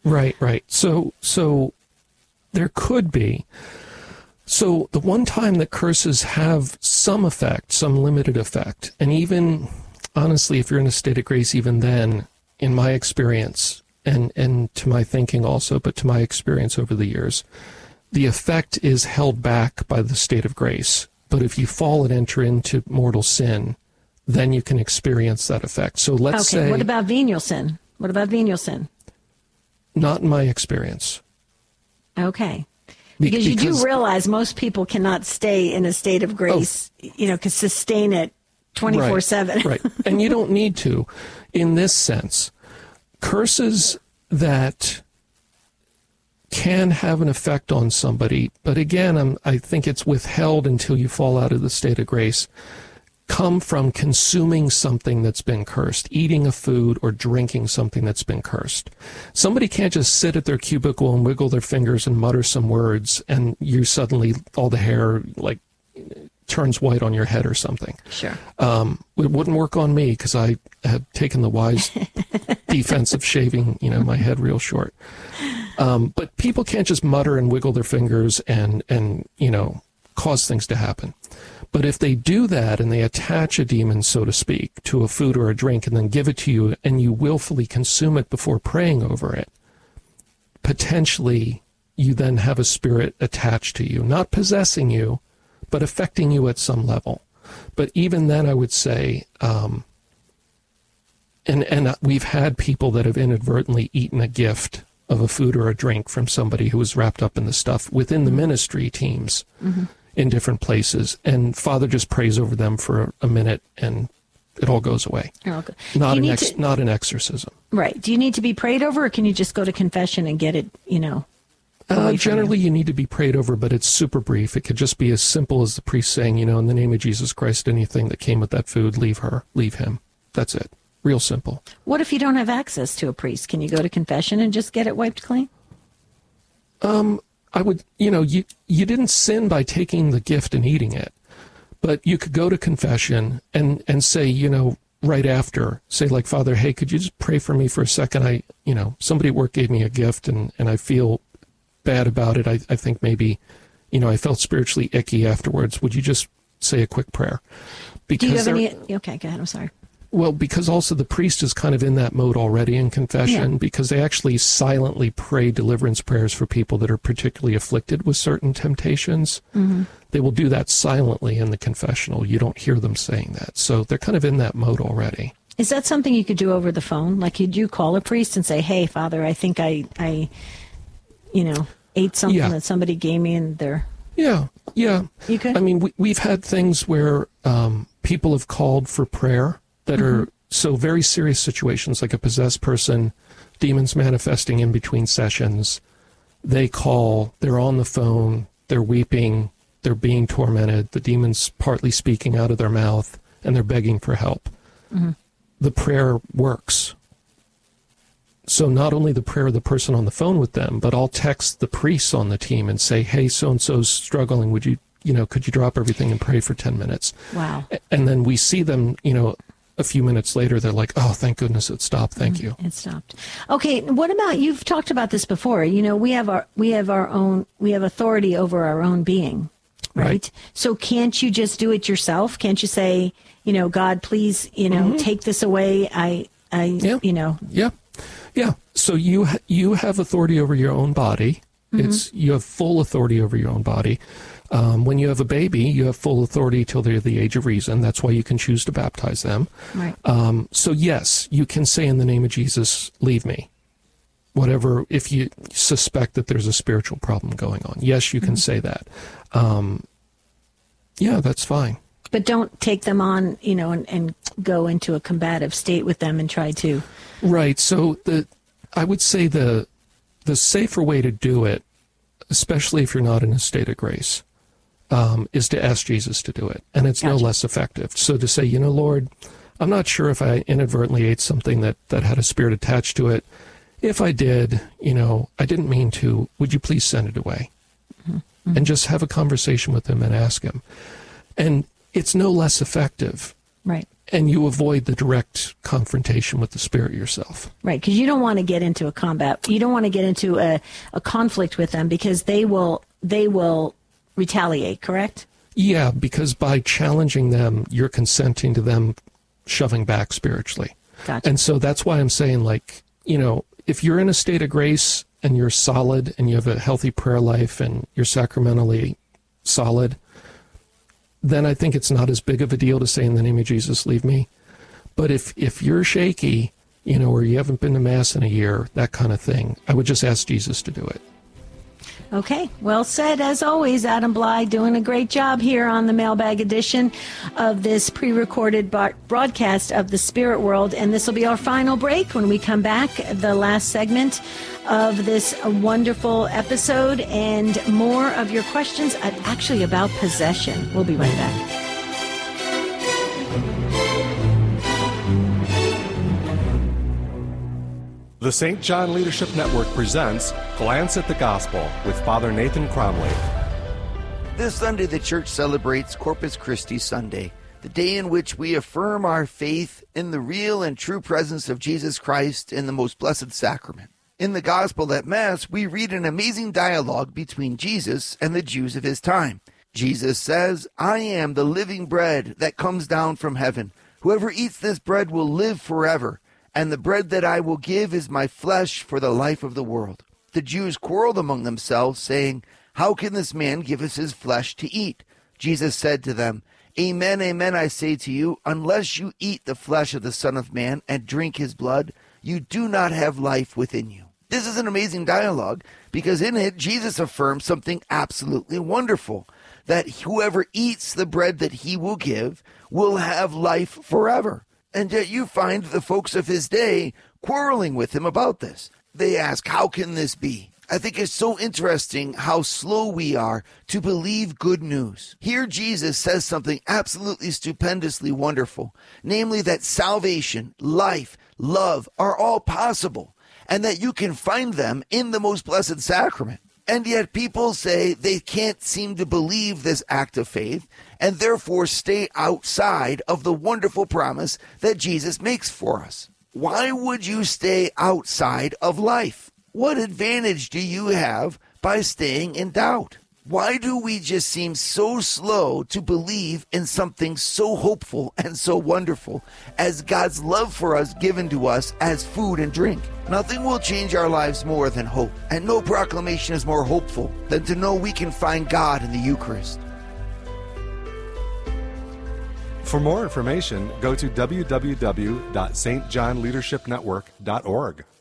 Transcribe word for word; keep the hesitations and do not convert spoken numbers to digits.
Right, right. So, so there could be. So the one time that curses have some effect, some limited effect, and even, honestly, if you're in a state of grace, even then, in my experience, and, and to my thinking also, but to my experience over the years, the effect is held back by the state of grace. But if you fall and enter into mortal sin, then you can experience that effect. So let's okay, say... what about venial sin? What about venial sin? Not in my experience. Okay. Be- Because you because, do realize most people cannot stay in a state of grace, oh, you know, can sustain it twenty-four seven. Right, right. And you don't need to in this sense. Curses that can have an effect on somebody, but again, I'm, I think it's withheld until you fall out of the state of grace, come from consuming something that's been cursed, eating a food or drinking something that's been cursed. Somebody can't just sit at their cubicle and wiggle their fingers and mutter some words, and you suddenly, all the hair, like, turns white on your head or something. Sure. Um, it wouldn't work on me because I had taken the wise defense of shaving, you know, my head real short. Um, but people can't just mutter and wiggle their fingers and, and, you know, cause things to happen. But if they do that and they attach a demon, so to speak, to a food or a drink and then give it to you and you willfully consume it before praying over it, potentially you then have a spirit attached to you, not possessing you, but affecting you at some level. But even then, I would say, um, and, and we've had people that have inadvertently eaten a gift of a food or a drink from somebody who was wrapped up in the stuff within the ministry teams mm-hmm. in different places. And Father just prays over them for a, a minute and it all goes away. Oh, good. Not an ex- to, not an exorcism. Right. Do you need to be prayed over, or can you just go to confession and get it, you know? Uh, generally, you. you need to be prayed over, but it's super brief. It could just be as simple as the priest saying, you know, in the name of Jesus Christ, anything that came with that food, leave her, leave him. That's it. Real simple. What if you don't have access to a priest? Can you go to confession and just get it wiped clean? Um, I would, you know, you, you didn't sin by taking the gift and eating it, but you could go to confession and, and say, you know, right after, say like, Father, hey, could you just pray for me for a second? I, you know, somebody at work gave me a gift and, and I feel bad about it. I, I think maybe, you know, I felt spiritually icky afterwards. Would you just say a quick prayer? Because Do you have any? Okay, go ahead. I'm sorry. Well, because also the priest is kind of in that mode already in confession, yeah. because they actually silently pray deliverance prayers for people that are particularly afflicted with certain temptations. Mm-hmm. They will do that silently in the confessional. You don't hear them saying that. So they're kind of in that mode already. Is that something you could do over the phone? Like, could you call a priest and say, hey, Father, I think I, I you know, ate something yeah. that somebody gave me and they're... Yeah, yeah. You could? I mean, we, we've had things where um, people have called for prayer that mm-hmm. are so very serious situations, like a possessed person, demons manifesting in between sessions. They call, they're on the phone, they're weeping, they're being tormented, the demon's partly speaking out of their mouth, and they're begging for help. Mm-hmm. The prayer works. So not only the prayer of the person on the phone with them, but I'll text the priests on the team and say, hey, so-and-so's struggling, would you, you know, could you drop everything and pray for ten minutes? Wow. And then we see them, you know, a few minutes later, they're like, oh, thank goodness it stopped. Thank you. It stopped. Okay. What about, you've talked about this before, you know, we have our, we have our own, we have authority over our own being, right? right. So can't you just do it yourself? Can't you say, you know, God, please, you know, mm-hmm. take this away. I, I, yeah. you know. Yeah. Yeah. So you, ha- you have authority over your own body. Mm-hmm. It's, you have full authority over your own body. Um, when you have a baby, you have full authority till they're the age of reason. That's why you can choose to baptize them. Right. Um, so yes, you can say in the name of Jesus, leave me. Whatever, if you suspect that there's a spiritual problem going on. Yes, you can mm-hmm. say that. Um, yeah, that's fine. But don't take them on, you know, and, and go into a combative state with them and try to... Right. So the, I would say the the safer way to do it, especially if you're not in a state of grace, um, is to ask Jesus to do it. And it's gotcha. no less effective. So to say, you know, Lord, I'm not sure if I inadvertently ate something that, that had a spirit attached to it. If I did, you know, I didn't mean to. Would you please send it away? Mm-hmm. And just have a conversation with him and ask him. And it's no less effective Right. And you avoid the direct confrontation with the Spirit yourself. Right, because you don't want to get into a combat. You don't want to get into a, a conflict with them because they will they will retaliate, correct? Yeah, because by challenging them, you're consenting to them shoving back spiritually. Gotcha. And so that's why I'm saying, like, you know, if you're in a state of grace and you're solid and you have a healthy prayer life and you're sacramentally solid, then I think it's not as big of a deal to say, in the name of Jesus, leave me. But if, if you're shaky, you know, or you haven't been to Mass in a year, that kind of thing, I would just ask Jesus to do it. Okay, well said. As always, Adam Bly doing a great job here on the Mailbag edition of this pre-recorded broadcast of the Spirit World. And this will be our final break. When we come back, the last segment of this wonderful episode and more of your questions actually about possession. We'll be right back. The Saint John Leadership Network presents Glance at the Gospel with Father Nathan Cromley. This Sunday, the Church celebrates Corpus Christi Sunday, the day in which we affirm our faith in the real and true presence of Jesus Christ in the most blessed sacrament. In the Gospel at Mass, we read an amazing dialogue between Jesus and the Jews of his time. Jesus says, "I am the living bread that comes down from heaven. Whoever eats this bread will live forever. And the bread that I will give is my flesh for the life of the world." The Jews quarreled among themselves, saying, "How can this man give us his flesh to eat?" Jesus said to them, "Amen, amen, I say to you, unless you eat the flesh of the Son of Man and drink his blood, you do not have life within you." This is an amazing dialogue because in it, Jesus affirms something absolutely wonderful, that whoever eats the bread that he will give will have life forever. And yet you find the folks of his day quarreling with him about this. They ask, how can this be? I think it's so interesting how slow we are to believe good news. Here Jesus says something absolutely stupendously wonderful, namely that salvation, life, love are all possible, and that you can find them in the most blessed sacrament. And yet people say they can't seem to believe this act of faith and therefore stay outside of the wonderful promise that Jesus makes for us. Why would you stay outside of life? What advantage do you have by staying in doubt? Why do we just seem so slow to believe in something so hopeful and so wonderful as God's love for us given to us as food and drink? Nothing will change our lives more than hope, and no proclamation is more hopeful than to know we can find God in the Eucharist. For more information, go to w w w dot s t john leadership network dot org.